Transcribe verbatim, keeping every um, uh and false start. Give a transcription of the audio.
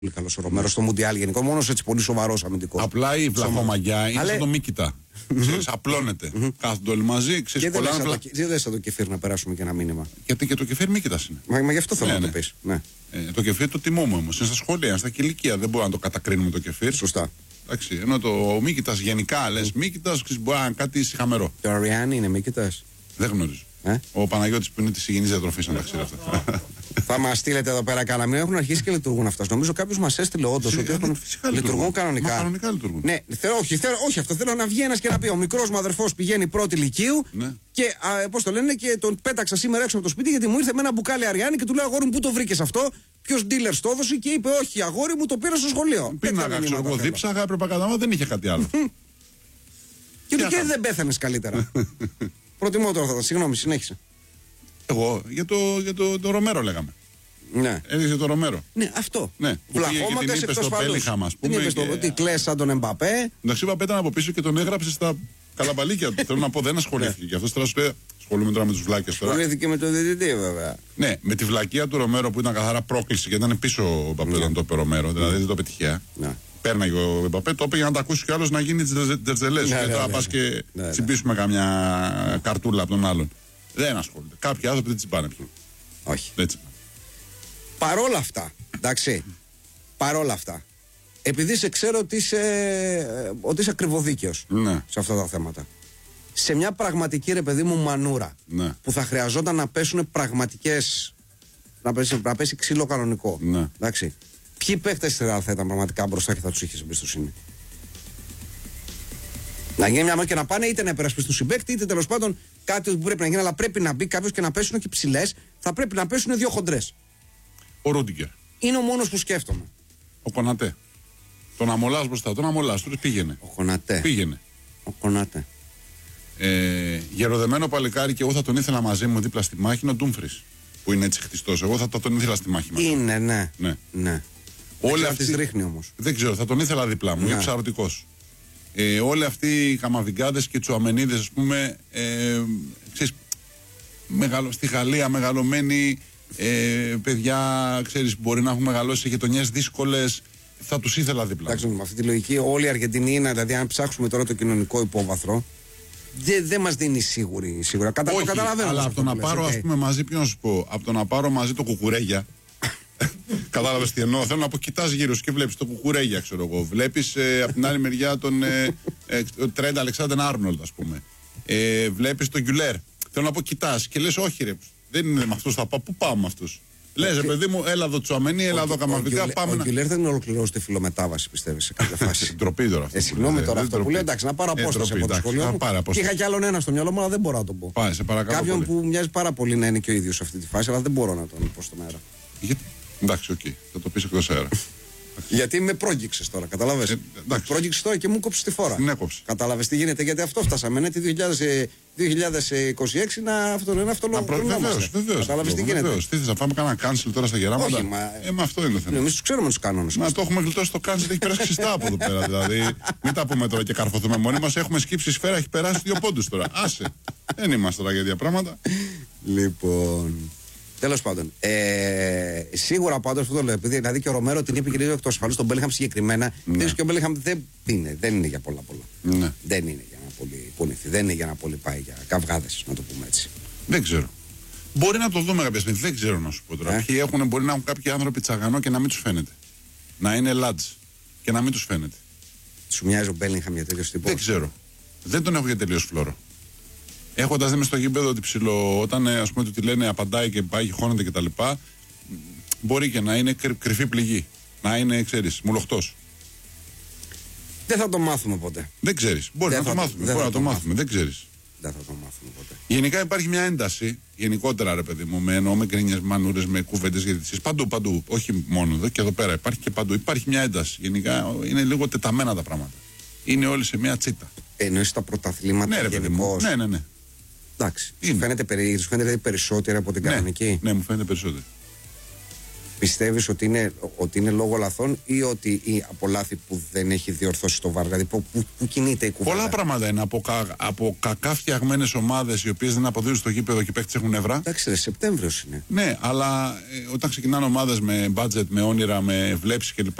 πολύ καλό ο Ρομέρο στο Μουντιάλ γενικό. Μόνο έτσι πολύ σοβαρό αμυντικό. Απλά η βλαχομαγιά είναι Αλλά... σαν το Μίκητα. Ξέρεις, απλώνεται. Κάθονται όλοι μαζί. Ξέρεις, και δεν πολλά... λες το... το... το κεφίρ να περάσουμε και ένα μήνυμα. Γιατί και το κεφίρ Μίκητας είναι. Μα, μα γι' αυτό θέλω ναι, να ναι. το πει. Ναι. Ε, το κεφίρ το τιμούμε όμως. Είναι στα σχολεία, είναι στα κηλικία. Δεν μπορούμε να το κατακρίνουμε το κεφίρ. Σωστά. Εντάξει, ενώ το Μίκητας γενικά λες mm. Μίκητας μπορεί να είναι κάτι σιχαμερό. Το Αριάννη είναι Μίκητας. Δεν γνωρίζω. Ε? Ο Παναγιώτης που είναι τη υγιεινής διατροφής να τα ξέρει αυτά. Θα μας στείλετε εδώ πέρα κανένα μήνυμα. Έχουν αρχίσει και λειτουργούν αυτά. Νομίζω κάποιος μας έστειλε όντως ότι έχουν... λειτουργούν, λειτουργούν κανονικά. Μα κανονικά λειτουργούν. Ναι, θέλω, όχι, θέλω, όχι αυτό. Θέλω να βγει ένας και να πει: ο μικρός μου αδερφός πηγαίνει πρώτη λυκείου ναι. και πώς το λένε, και τον πέταξα σήμερα έξω από το σπίτι γιατί μου ήρθε με ένα μπουκάλι Αριάννη και του λέω: αγόρι μου, πού το βρήκες αυτό? Ποιος dealer το έδωσε? Και είπε: όχι, αγόρι μου, το πήρα στο σχολείο. Πίναγα, ξέρω εγώ, δίψαγα, έπρεπε να κάνω, δεν είχε κάτι άλλο. Και του και δεν πέθανες καλύτερα. Προτιμώ τώρα θα συγγνώμη, συνέχισε. Εγώ για το, για το, το Ρομέρο λέγαμε. Ναι. Έδειξε το Ρομέρο. Ναι, αυτό. Ναι. Βλαχώματας εκτός πάντως. Δεν είπες το ότι κλαις σαν τον Εμπαπέ. Εντάξει, ο Εμπαπέ ήταν από πίσω και τον έγραψε στα καλαμπαλίκια του. Θέλω να πω, δεν ασχολήθηκε. Γι' αυτό τώρα σου λέει, ασχολούμαι τώρα με τους βλάκες τώρα. Ασχολήθηκε με τον διαιτητή βέβαια. Ναι, με τη βλακεία του Ρομέρο που ήταν καθαρά πρόκληση γιατί ήταν πίσω ο Εμπαπέ όταν το είπε Ρομέρο. Δηλαδή δεν το είπε τυχαία. Πέρναγε ο Εμπαπέ, το είπε για να τα ακούσει κι άλλο να γίνει τζερτζελέ. Και τώρα πα και τσιμπήσουμε καμιά καρτούλα από τον άλλον. Δεν ασχολείται. Κάποιοι άνθρωποι δεν τσιμπάνε πιο. Όχι. Δεν τσιμπάνε. Παρόλα αυτά, εντάξει, παρόλα αυτά, επειδή σε ξέρω ότι είσαι, ότι είσαι ακριβοδίκαιος ναι. σε αυτά τα θέματα, σε μια πραγματική ρε παιδί μου μανούρα ναι. που θα χρειαζόταν να πέσουν πραγματικές, να πέσει, να πέσει ξύλο κανονικό, ναι. εντάξει, ποιοι παίκτες θα ήταν πραγματικά μπροστά και θα τους είχες εμπιστοσύνη? Να γίνει μια μάχη και να πάνε είτε να υπερασπιστούν συμπαίκτη, είτε τέλος πάντων κάτι που πρέπει να γίνει, αλλά πρέπει να μπει κάποιος και να πέσουν και ψηλές. Θα πρέπει να πέσουν δύο χοντρές. Ο Ρούντιγκερ. Είναι ο μόνος που σκέφτομαι. Ο Κονατέ. Τον αμολάς μπροστά, τον αμολάς, του πήγαινε. Ο Κονατέ. Πήγαινε. Ο Κονατέ. Ε, γεροδεμένο παλικάρι και εγώ θα τον ήθελα μαζί μου δίπλα στη μάχη είναι ο Ντούμφρις. Που είναι έτσι χτιστός. Εγώ θα τον ήθελα στη μάχη μας. Είναι, ναι. ναι. ναι. Όλοι αυτοί... ρίχνει όμως. Δεν ξέρω, θα τον ήθελα δίπλα μου. Ναι. Είναι ψαρωτικός. Ε, όλοι αυτοί οι καμαβιγκάδες και οι τσουαμενίδες, ας πούμε, ε, ξέρεις, μεγαλο, στη Γαλλία μεγαλωμένοι ε, παιδιά, ξέρεις, μπορεί να έχουν μεγαλώσει σε γειτονιές δύσκολες, θα τους ήθελα δίπλα. Εντάξει, με αυτή τη λογική, όλη η Αργεντινή είναι, δηλαδή, αν ψάξουμε τώρα το κοινωνικό υπόβαθρο, δεν δε μας δίνει σίγουρη, σίγουρα. Κατα, όχι, το καταλαβαίνω. Αλλά από το να πάρω, okay. ας πούμε, μαζί, ποιον να σου πω, από το να πάρω μαζί το κουκουρέγια. Κατάλαβες τι εννοώ? Θέλω να πω, κοιτάς γύρω σου και βλέπεις το κουκουρέγια, ξέρω εγώ. Βλέπεις ε, από την άλλη μεριά τον ε, ε, Τρέντ Αλεξάνδερ Άρνολντ, ας πούμε. Ε, βλέπεις τον Γκιουλέρ. Θέλω να πω, κοιτάς και λες, όχι ρε, δεν είναι με αυτούς θα πάω. Πού πάω με αυτούς? Λες, ρε παιδί μου, έλα εδώ Τσουαμενί, έλα εδώ Καμαβικά. Πάμε. Ο Γκιουλέρ δεν ολοκληρώσει τη φιλομετάβαση, πιστεύεις, σε κάποια φάση? Ντροπή τώρα. Ε, συγγνώμη τώρα αυτό που λέω, εντάξει, να πάρω απόσταση από το σχολείο μου. Και είχα κι άλλον ένα στο μυαλό μου, αλλά δεν μπορώ να το πω. Πάει, σε παρακαλώ. Κάποιον που μοιάζει πάρα πολύ να είναι και ο ίδιος σε αυτή τη φάση, αλλά δεν μπορώ να τον πω στον αέρα. Γιατί? Εντάξει, οκ, okay. Θα το πεις εκτός αέρα. Γιατί με πρόγγιξες τώρα, καταλαβες. Ε, με πρόγγιξες τώρα και μου κόψεις τη φόρα. Ναι, κόψεις. Καταλαβες τι γίνεται, γιατί αυτό φτάσαμε. Ναι, τη δύο χιλιάδες είκοσι έξι να αυτολογούμαστε. Βεβαίως, βεβαίως. Καταλαβες τι γίνεται. Τι θες να φάμε κανένα cancel τώρα στα γεράματα? Όχι, μα. Ε, μα αυτό είναι το θέμα. Εμείς τους ξέρουμε τους κανόνες. Να το έχουμε γλιτώσει το cancel, έχει περάσει ξιστά από εδώ πέρα. Δηλαδή, μην τα πούμε τώρα και καρφωθούμε μόνοι μας. Έχουμε σκύψει η σφαίρα, έχει περάσει δύο πόντους τώρα. Άσε. Δεν είμαστε τώρα για δύο πράγματα. Λοιπόν. Τέλος πάντων, ε, σίγουρα πάντως αυτό το λέω. Επειδή δηλαδή και ο Ρομέρο την είπε και λίγο εκ του ασφαλούς, τον Μπέλιγχαμ συγκεκριμένα. Ναι. Και ο Μπέλιγχαμ δεν είναι, δεν είναι για πολλά πολλά. Ναι. Δεν είναι για να πολύ πονηθεί, δεν είναι για να πολύ πάει για καυγάδες, να το πούμε έτσι. Δεν ξέρω. Μπορεί να το δούμε κάποια στιγμή, δεν ξέρω να σου πω τώρα. Ε? Ποιοι έχουν, μπορεί να έχουν κάποιοι άνθρωποι τσαγανό και να μην τους φαίνεται. Να είναι lads και να μην τους φαίνεται. Σου μοιάζει ο Μπέλιγχαμ για τέτοιο τύπο? Δεν ξέρω. Δεν τον έχω για τελείως φλόρο. Έχοντας δει μες στο γήπεδο ότι ψηλό, όταν ας πούμε του λένε απαντάει και πάει και χώνεται κτλ. Μπορεί και να είναι κρυ, κρυφή πληγή. Να είναι, ξέρεις, μουλοχτός. Δεν θα το μάθουμε ποτέ. Δεν ξέρεις. Μπορεί δεν να το μάθουμε. Μπορεί να το, το μάθουμε. μάθουμε. Δεν ξέρεις. Δεν θα το μάθουμε ποτέ. Γενικά υπάρχει μια ένταση, γενικότερα ρε παιδί μου, με εννοώ με κρίνιες, μανούρες, με κουβέντες διαιτησίες. Παντού, παντού. Όχι μόνο εδώ και εδώ πέρα. Υπάρχει και παντού. Υπάρχει μια ένταση. Γενικά είναι λίγο τεταμένα τα πράγματα. Είναι όλοι σε μια τσίτα. Εννοείς τα πρωταθλήματα ναι, γενικώς. Ναι, ναι, ναι. Εντάξει. Σου φαίνεται, περι... φαίνεται περισσότερο από την κανονική. Ναι, ναι, μου φαίνεται περισσότερο. Πιστεύεις ότι είναι, ότι είναι λόγω λαθών ή ότι ή από λάθη που δεν έχει διορθώσει το βαρ? Δηλαδή, πού, πού, πού κινείται η κουβέντα? Πολλά πράγματα είναι. Από, κα, από κακά φτιαγμένες ομάδες οι οποίες δεν αποδίδουν στο γήπεδο και οι παίκτες έχουν νευρά. Εντάξει, ρε, Σεπτέμβριος είναι. Ναι, αλλά ε, όταν ξεκινάνε ομάδες με budget, με όνειρα, με βλέψεις κλπ.